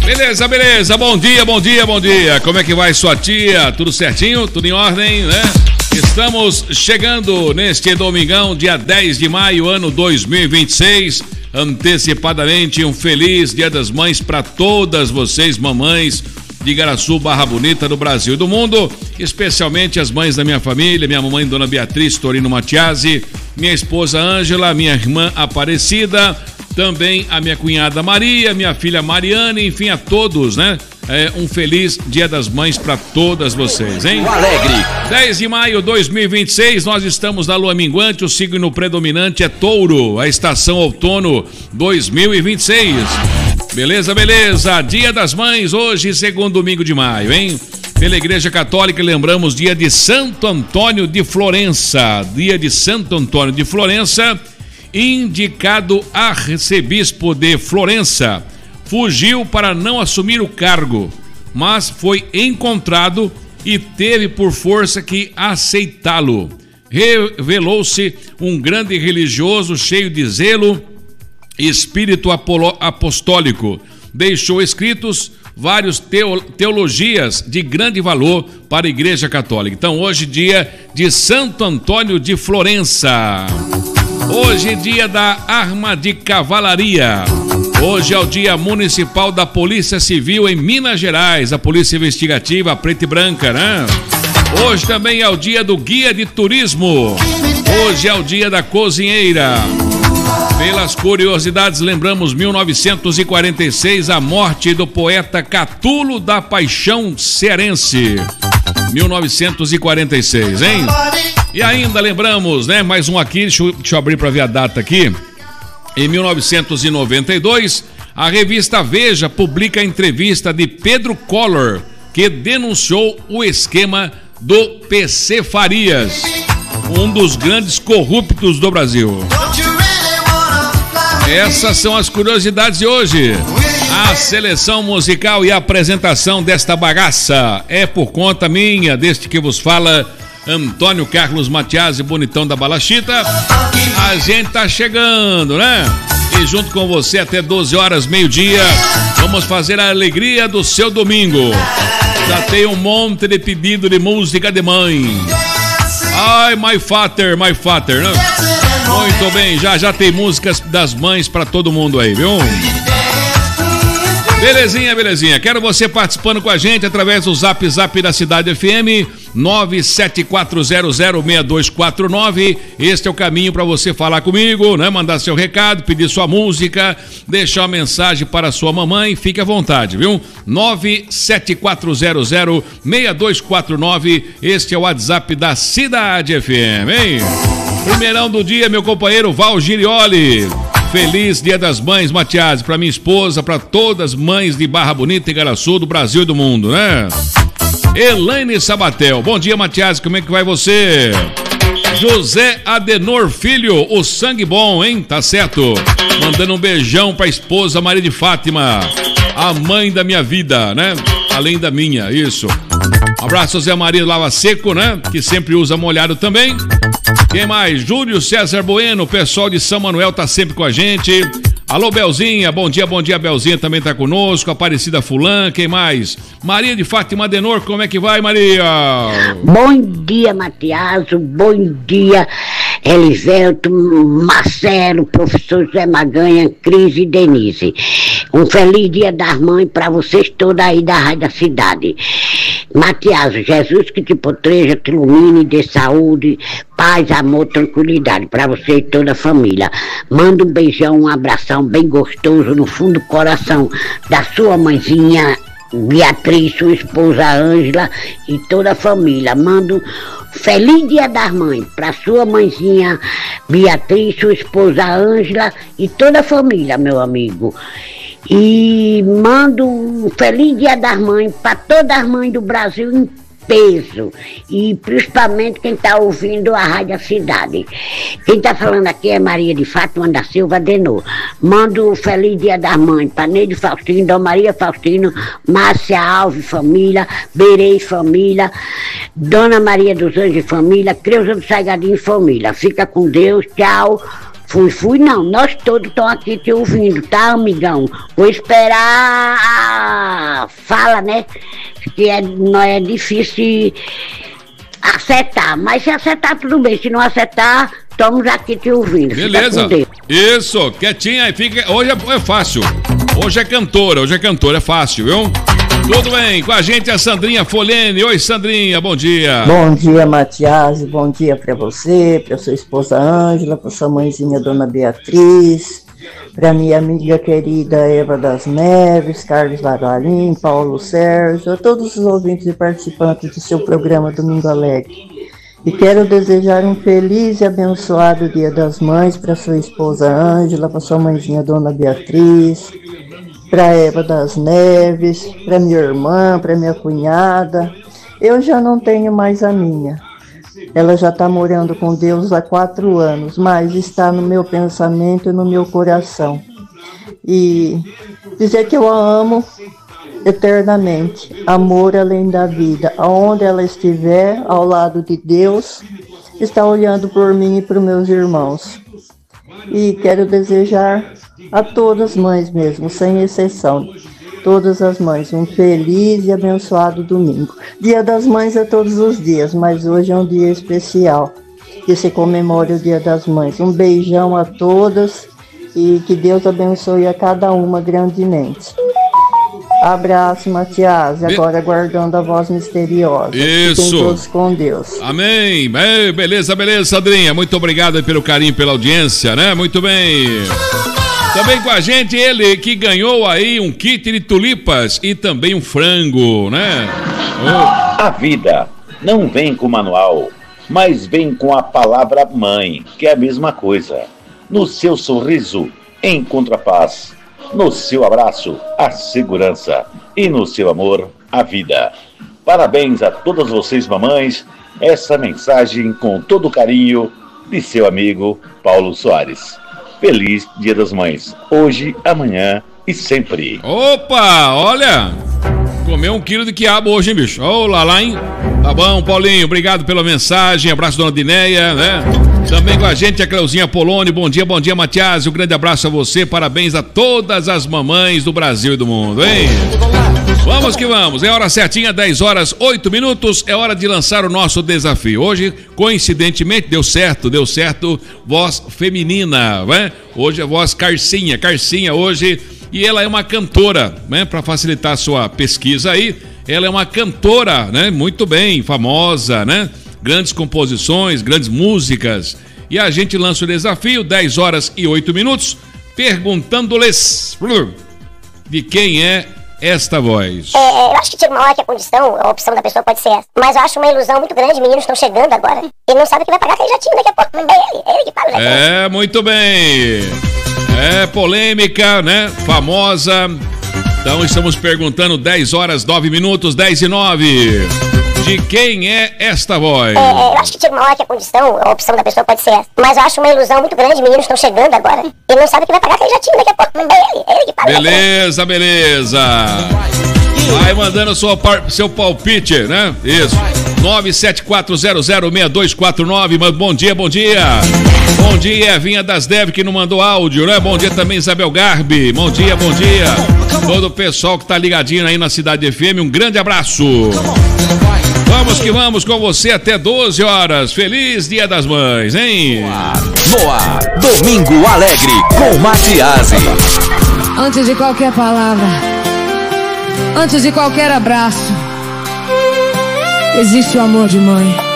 Beleza, beleza. Bom dia, bom dia, bom dia. Como é que vai sua tia? Tudo certinho? Tudo em ordem, né? Estamos chegando neste domingão, dia 10 de maio, ano 2026. Antecipadamente, um feliz Dia das Mães para todas vocês, mamães de Igaraçu, Barra Bonita, do Brasil e do mundo, especialmente as mães da minha família, minha mamãe, Dona Beatriz Torino Matiasi, minha esposa Ângela, minha irmã Aparecida, também a minha cunhada Maria, minha filha Mariane, enfim, a todos, né? Um feliz Dia das Mães para todas vocês, hein? Alegre. 10 de maio de 2026, nós estamos na lua minguante, o signo predominante é Touro, a estação outono 2026. Beleza, beleza. Dia das Mães, hoje, segundo domingo de maio, hein? Pela Igreja Católica, lembramos dia de Santo Antônio de Florença. Dia de Santo Antônio de Florença, indicado arcebispo de Florença. Fugiu para não assumir o cargo, mas foi encontrado e teve por força que aceitá-lo. Revelou-se um grande religioso cheio de zelo e espírito apostólico. Deixou escritos vários teologias de grande valor para a Igreja Católica. Então, hoje, dia de Santo Antônio de Florença. Hoje, dia da Arma de Cavalaria. Hoje é o dia municipal da Polícia Civil em Minas Gerais, a Polícia Investigativa, a preta e branca, né? Hoje também é o dia do guia de turismo. Hoje é o dia da cozinheira. Pelas curiosidades, lembramos 1946, a morte do poeta Catulo da Paixão cearense. 1946, hein? E ainda lembramos, né? Mais um aqui, deixa eu abrir para ver a data aqui. Em 1992, a revista Veja publica a entrevista de Pedro Collor, que denunciou o esquema do PC Farias, um dos grandes corruptos do Brasil. Essas são as curiosidades de hoje. A seleção musical e a apresentação desta bagaça é por conta minha, deste que vos fala, Antônio Carlos Matiasi, bonitão da Balachita. A gente tá chegando, né? E junto com você até 12 horas, meio-dia, vamos fazer a alegria do seu domingo. Já tem um monte de pedido de música de mãe. Ai, my father, né? Muito bem, já tem músicas das mães pra todo mundo aí, viu? Belezinha, belezinha. Quero você participando com a gente através do Zap da Cidade FM 974006249. Este é o caminho para você falar comigo, né? Mandar seu recado, pedir sua música, deixar uma mensagem para sua mamãe. Fique à vontade, viu? 974006249. Este é o WhatsApp da Cidade FM, hein? Primeirão do dia, meu companheiro Val Girioli. Feliz Dia das Mães, Matiasi, para minha esposa, para todas as mães de Barra Bonita, Igaraçu, do Brasil e do mundo, né? Elaine Sabatel, bom dia, Matiasi, como é que vai você? José Adenor Filho, o sangue bom, hein? Tá certo? Mandando um beijão pra esposa Maria de Fátima, a mãe da minha vida, né? Além da minha, isso. Um abraço, José Maria Lava Seco, né? Que sempre usa molhado também. Quem mais? Júlio César Bueno, o pessoal de São Manuel tá sempre com a gente. Alô, Belzinha, bom dia, Belzinha também tá conosco. Aparecida Fulã, quem mais? Maria de Fátima Adenor, como é que vai, Maria? Bom dia, Matiasi, bom dia, Elivelto, Marcelo, professor Zé Maganha, Cris e Denise. Um feliz Dia das Mães para vocês todos aí da Rádio da Cidade. Matiasi, Jesus que te proteja, te ilumine, dê saúde, paz, amor, tranquilidade para você e toda a família. Manda um beijão, um abração bem gostoso no fundo do coração da sua mãezinha Beatriz, sua esposa Ângela e toda a família. Manda um feliz Dia das Mães para sua mãezinha Beatriz, sua esposa Ângela e toda a família, meu amigo. E mando um feliz Dia das Mães para todas as mães do Brasil em peso, e principalmente quem está ouvindo a Rádio Cidade. Quem está falando aqui é Maria de Fátima da Silva Adenor. Mando um feliz Dia das Mães para Neide Faustino, Dona Maria Faustino, Márcia Alves família, Berei família, Dona Maria dos Anjos família, Creuza do Saigadinho família. Fica com Deus, tchau. Fui não, nós todos estamos aqui te ouvindo, tá, amigão? Vou esperar a fala, né? Que não é difícil acertar, mas se acertar tudo bem, se não acertar, estamos aqui te ouvindo. Beleza, isso, quietinha aí, fica, hoje é fácil, hoje é cantora, é fácil, viu? Tudo bem, com a gente a Sandrinha Folene. Oi, Sandrinha, bom dia. Bom dia, Matias, bom dia pra você, pra sua esposa Ângela, pra sua mãezinha Dona Beatriz, pra minha amiga querida Eva das Neves, Carlos Laralim, Paulo Sérgio, a todos os ouvintes e participantes do seu programa Domingo Alegre. E quero desejar um feliz e abençoado Dia das Mães para sua esposa Ângela, para sua mãezinha Dona Beatriz, para Eva das Neves, para minha irmã, para minha cunhada. Eu já não tenho mais a minha. Ela já está morando com Deus há 4 anos, mas está no meu pensamento e no meu coração. E dizer que eu a amo eternamente, amor além da vida. Aonde ela estiver, ao lado de Deus, está olhando por mim e para os meus irmãos. E quero desejar a todas as mães mesmo, sem exceção, todas as mães, um feliz e abençoado domingo. Dia das Mães é todos os dias, mas hoje é um dia especial, que se comemora o Dia das Mães. Um beijão a todas e que Deus abençoe a cada uma grandemente. Abraço, Matias. Agora aguardando a voz misteriosa. Isso. Fiquem todos com Deus. Amém. Beleza, Sandrinha. Muito obrigado pelo carinho, pela audiência, né? Muito bem. Também com a gente ele que ganhou aí um kit de tulipas e também um frango, né? A vida não vem com manual, mas vem com a palavra mãe, que é a mesma coisa. No seu sorriso, encontra a paz. No seu abraço, a segurança. E no seu amor, a vida. Parabéns a todas vocês, mamães. Essa mensagem com todo carinho de seu amigo Paulo Soares. Feliz Dia das Mães. Hoje, amanhã e sempre. Opa, olha. Comeu 1 quilo de quiabo hoje, hein, bicho? Ô, lá, hein? Tá bom, Paulinho. Obrigado pela mensagem. Abraço, dona Dineia, né? Também com a gente a Cleuzinha Poloni. Bom dia, Matias. Um grande abraço a você. Parabéns a todas as mamães do Brasil e do mundo, hein? Vamos que vamos. É hora certinha, 10 horas, 8 minutos. É hora de lançar o nosso desafio. Hoje, coincidentemente, deu certo, voz feminina, né? Hoje a voz Carcinha hoje. E ela é uma cantora, né? Para facilitar a sua pesquisa aí, ela é uma cantora, né? Muito bem, famosa, né? Grandes composições, grandes músicas. E a gente lança o desafio, 10 horas e 8 minutos, perguntando-lhes de quem é esta voz. Eu acho que chega uma hora que a opção da pessoa pode ser essa. Mas eu acho uma ilusão muito grande, meninos estão chegando agora. E não sabe o que vai pagar aquele jatinho daqui a pouco. É ele que paga o jatinho. É, muito bem. É polêmica, né? Famosa. Então estamos perguntando 10 horas, 9 minutos, 10 e 9. De quem é esta voz? Eu acho que chega uma hora que a opção da pessoa pode ser essa. Mas eu acho uma ilusão muito grande, meninos estão chegando agora. E não sabe o que vai pagar aquele jatinho daqui a pouco. É ele que paga. Beleza. Vai mandando seu palpite, né? Isso. 974006249. Bom dia. Bom dia, Evinha das Deve, que não mandou áudio, né? Bom dia também, Isabel Garbi. Bom dia. Todo o pessoal que tá ligadinho aí na Cidade FM, um grande abraço. Vamos que vamos com você até 12 horas. Feliz Dia das Mães, hein? Boa! Domingo Alegre com Matiasi. Antes de qualquer palavra, antes de qualquer abraço, existe o amor de mãe.